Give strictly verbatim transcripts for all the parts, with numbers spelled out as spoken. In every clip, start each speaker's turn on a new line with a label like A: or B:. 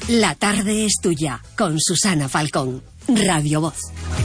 A: La tarde es tuya, con Susana Falcón, Radio Voz.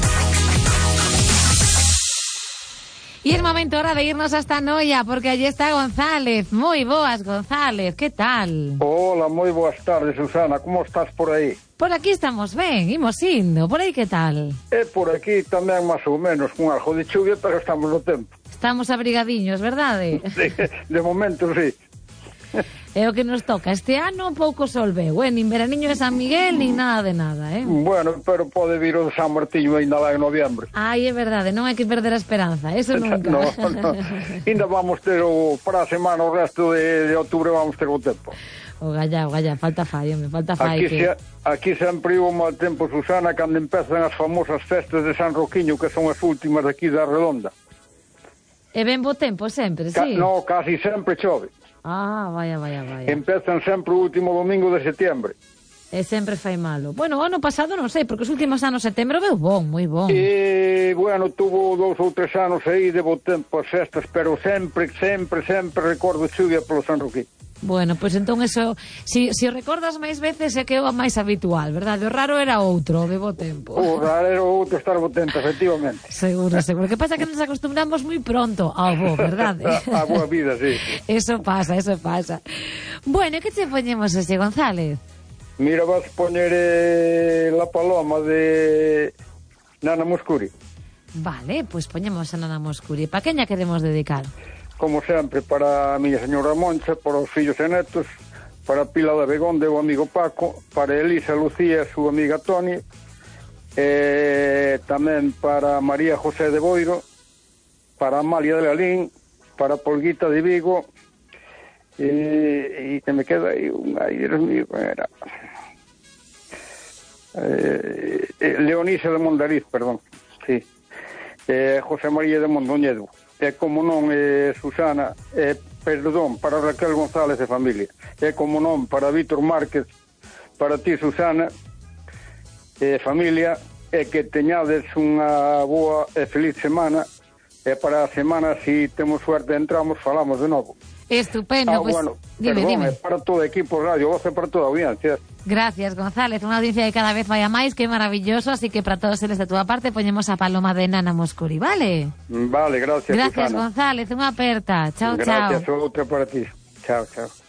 B: Y es momento ahora de irnos hasta Noia, porque allí está González. Moi boas, González, que tal?
C: Hola, moi boas tardes, Susana, como estás por aí?
B: Por aquí estamos ben, imos indo, por aí que tal?
C: E por aquí tamén máis ou menos, con algo de chuvia, pero estamos no tempo.
B: Estamos abrigadiños, verdade?
C: De, de momento, sí.
B: É o que nos toca. Este ano pouco sol veu, eh? Nin veraniño de San Miguel, nin nada de nada, eh?
C: Bueno, pero pode vir o de San Martiño ainda lá en noviembre.
B: Ai, é verdade, non hai que perder a esperanza, eso nunca.
C: No, no. Ainda vamos ter o, para a semana, o resto de, de outubro vamos ter o tempo.
B: O galla, o galla, falta fai, me falta fai.
C: Aquí,
B: que...
C: se, aquí sempre hubo mal tempo, Susana, cando empezan as famosas festas de San Roquiño, que son as últimas aquí da Redonda.
B: E ben bo tempo sempre,
C: Ca
B: sí?
C: No, casi sempre chove.
B: Ah, vaya, vaya, vaya.
C: Empezan sempre o último domingo de setembro.
B: E sempre fai malo. Bueno, o ano pasado non sei, porque os últimos anos setembro veu bon, moi bon.
C: E, bueno, tuvo dous ou tres anos aí de bo tempo as festas, pero sempre, sempre, sempre recordo chuvia polo San Roquín.
B: Bueno, pois pues entón eso, si, si o recordas máis veces é que é o máis habitual, verdade? O raro era outro, de bo tempo.
C: O raro era outro estar bo tempo, efectivamente.
B: Seguro, seguro. Que pasa que nos acostumbramos moi pronto ao bo, verdade?
C: A boa vida, sí.
B: Eso pasa, eso pasa. Bueno, que te poñemos hoxe, González?
C: Mira, vas poñer eh, La Paloma de Nana Mouskouri.
B: Vale, pois pues poñemos a Nana Mouskouri. Pa queña queremos dedicar?
C: Como sempre, para a miña señora Moncha, para os fillos e netos, para Pila da Begonde, o amigo Paco, para Elisa Lucía, súa amiga Toni, e tamén para María José de Boiro, para Amalia de Lalín, para Polguita de Vigo, e, e que me queda aí un aí, Dios mío, era eh, Leonisa de Mondariz, perdón, sí, eh, José María de Mondoñedo. E como non, eh, Susana, eh, perdón, para Raquel González e familia, e como non, para Víctor Márquez, para ti, Susana, e familia, e que teñades unha boa e feliz semana, e para a semana, si temos suerte entramos, falamos de novo.
B: Estupendo,
C: ah,
B: pues,
C: bueno,
B: dime,
C: perdón,
B: dime.
C: Para todo o equipo Radio Voz e para toda a audiencia.
B: Gracias, González, unha audiencia que cada vez vai a máis, que maravilloso, así que para todos eles de túa parte poñemos a Paloma de Nana Mouskouri, vale?
C: Vale, gracias,
B: Gracias,
C: Susana.
B: González, unha aperta. Chao, chao.
C: Gracias, outra para ti. Chao, chao.